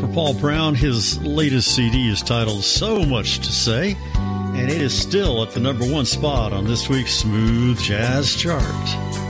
Paul Brown. His latest CD is titled So Much to Say, and it is still at the number one spot on this week's Smooth Jazz Chart.